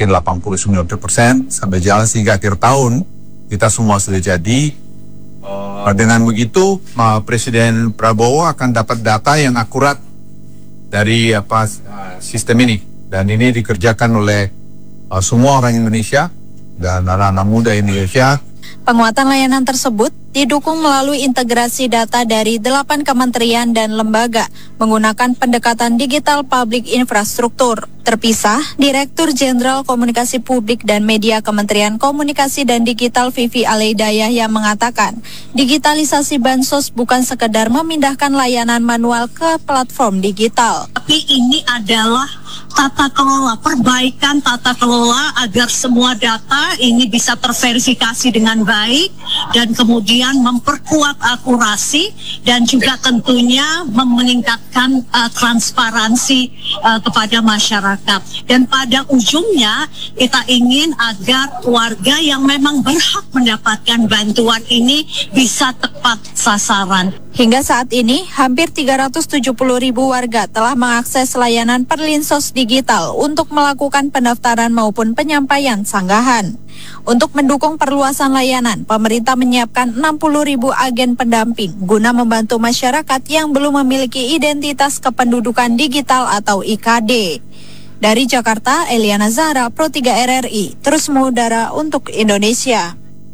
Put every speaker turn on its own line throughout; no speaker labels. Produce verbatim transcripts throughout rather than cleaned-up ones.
mungkin delapan puluh sampai sembilan puluh persen sampai jalan sehingga akhir tahun kita semua sudah jadi. Uh, dengan begitu uh, Presiden Prabowo akan dapat data yang akurat dari apa uh, sistem ini, dan ini dikerjakan oleh uh, semua orang Indonesia dan anak-anak muda Indonesia.
Penguatan layanan tersebut didukung melalui integrasi data dari delapan kementerian dan lembaga menggunakan pendekatan digital public infrastruktur. Terpisah, Direktur Jenderal Komunikasi Publik dan Media Kementerian Komunikasi dan Digital Vivi Aleidayah yang mengatakan, digitalisasi Bansos bukan sekedar memindahkan layanan manual ke platform digital.
Tapi ini adalah tata kelola, perbaikan tata kelola agar semua data ini bisa terverifikasi dengan baik dan kemudian memperkuat akurasi dan juga tentunya meningkatkan uh, transparansi uh, kepada masyarakat. Dan pada ujungnya kita ingin agar warga yang memang berhak mendapatkan bantuan ini bisa tepat sasaran.
Hingga saat ini, hampir tiga ratus tujuh puluh ribu warga telah mengakses layanan Perlinsos digital untuk melakukan pendaftaran maupun penyampaian sanggahan. Untuk mendukung perluasan layanan, pemerintah menyiapkan enam puluh ribu agen pendamping guna membantu masyarakat yang belum memiliki identitas kependudukan digital atau I K D. Dari Jakarta, Eliana Zahra, Pro tiga R R I, terus mengudara untuk Indonesia.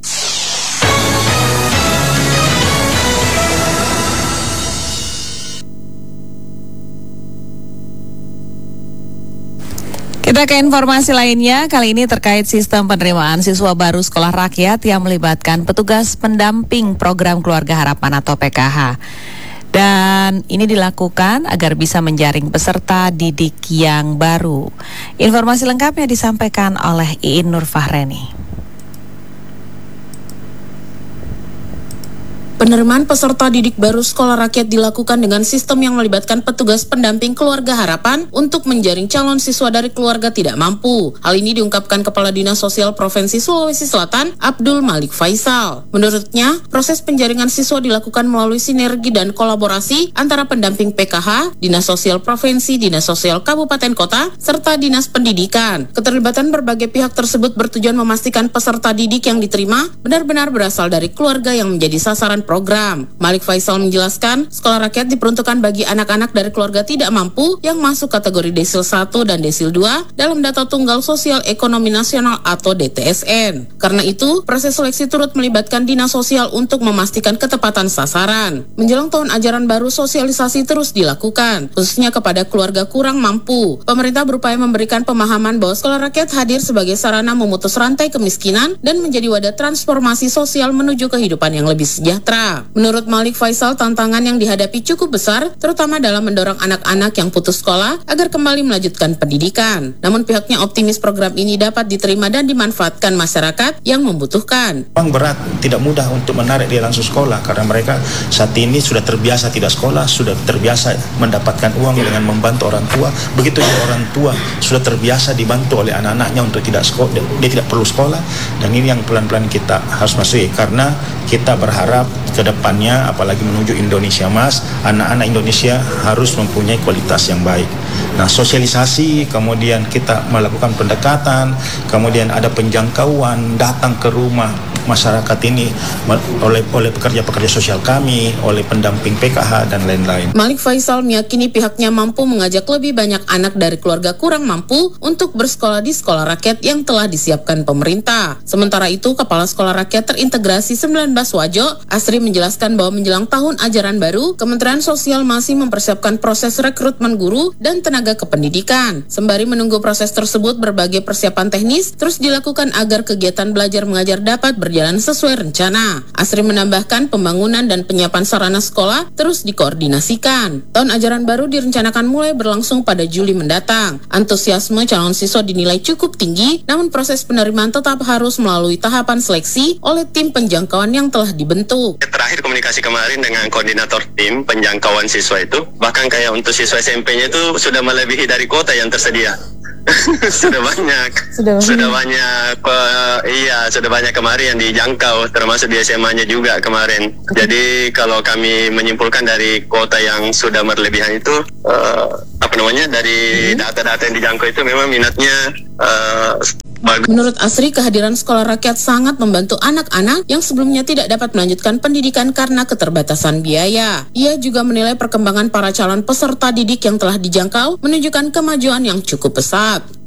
Kita ke informasi lainnya, kali ini terkait sistem penerimaan siswa baru sekolah rakyat yang melibatkan petugas pendamping program Keluarga Harapan atau P K H. Dan ini dilakukan agar bisa menjaring peserta didik yang baru. Informasi lengkapnya disampaikan oleh Iin Nur Fahreni.
Penerimaan peserta didik baru sekolah rakyat dilakukan dengan sistem yang melibatkan petugas pendamping Keluarga Harapan untuk menjaring calon siswa dari keluarga tidak mampu. Hal ini diungkapkan Kepala Dinas Sosial Provinsi Sulawesi Selatan, Abdul Malik Faisal. Menurutnya, proses penjaringan siswa dilakukan melalui sinergi dan kolaborasi antara pendamping P K H, Dinas Sosial Provinsi, Dinas Sosial Kabupaten Kota, serta Dinas Pendidikan. Keterlibatan berbagai pihak tersebut bertujuan memastikan peserta didik yang diterima benar-benar berasal dari keluarga yang menjadi sasaran program. Malik Faisal menjelaskan, sekolah rakyat diperuntukkan bagi anak-anak dari keluarga tidak mampu yang masuk kategori desil satu dan desil dua dalam data tunggal sosial ekonomi nasional atau D T S N. Karena itu, proses seleksi turut melibatkan dinas sosial untuk memastikan ketepatan sasaran. Menjelang tahun ajaran baru, sosialisasi terus dilakukan, khususnya kepada keluarga kurang mampu. Pemerintah berupaya memberikan pemahaman bahwa sekolah rakyat hadir sebagai sarana memutus rantai kemiskinan dan menjadi wadah transformasi sosial menuju kehidupan yang lebih sejahtera. Menurut Malik Faisal, tantangan yang dihadapi cukup besar, terutama dalam mendorong anak-anak yang putus sekolah agar kembali melanjutkan pendidikan. Namun pihaknya optimis program ini dapat diterima dan dimanfaatkan masyarakat yang membutuhkan.
Memang berat, tidak mudah untuk menarik dia langsung sekolah karena mereka saat ini sudah terbiasa tidak sekolah, sudah terbiasa mendapatkan uang dengan membantu orang tua. Begitu juga orang tua sudah terbiasa dibantu oleh anak-anaknya untuk tidak sekolah, dia tidak perlu sekolah, dan ini yang pelan-pelan kita harus masuki karena kita berharap ke depannya, apalagi menuju Indonesia Emas, anak-anak Indonesia harus mempunyai kualitas yang baik. Nah, sosialisasi, kemudian kita melakukan pendekatan, kemudian ada penjangkauan, datang ke rumah masyarakat ini oleh oleh pekerja-pekerja sosial kami, oleh pendamping P K H dan lain-lain.
Malik Faisal meyakini pihaknya mampu mengajak lebih banyak anak dari keluarga kurang mampu untuk bersekolah di sekolah rakyat yang telah disiapkan pemerintah. Sementara itu, Kepala Sekolah Rakyat Terintegrasi sembilan belas Wajo, Asri menjelaskan bahwa menjelang tahun ajaran baru, Kementerian Sosial masih mempersiapkan proses rekrutmen guru dan tenaga kependidikan. Sembari menunggu proses tersebut, berbagai persiapan teknis terus dilakukan agar kegiatan belajar mengajar dapat berjalan berjalan sesuai rencana. Asri menambahkan pembangunan dan penyiapan sarana sekolah terus dikoordinasikan. Tahun ajaran baru direncanakan mulai berlangsung pada Juli mendatang. Antusiasme calon siswa dinilai cukup tinggi, namun proses penerimaan tetap harus melalui tahapan seleksi oleh tim penjangkauan yang telah dibentuk.
Terakhir komunikasi kemarin dengan koordinator tim penjangkauan siswa itu, bahkan kayak untuk siswa S M P-nya itu sudah melebihi dari kuota yang tersedia. sudah banyak, sudah, sudah banyak, uh, iya sudah banyak kemarin yang dijangkau, termasuk di S M A-nya juga kemarin. Jadi kalau kami menyimpulkan dari kuota yang sudah berlebihan itu, uh, apa namanya dari data-data yang dijangkau itu memang minatnya uh, bagus.
Menurut Asri, kehadiran sekolah rakyat sangat membantu anak-anak yang sebelumnya tidak dapat melanjutkan pendidikan karena keterbatasan biaya. Ia juga menilai perkembangan para calon peserta didik yang telah dijangkau menunjukkan kemajuan yang cukup pesat.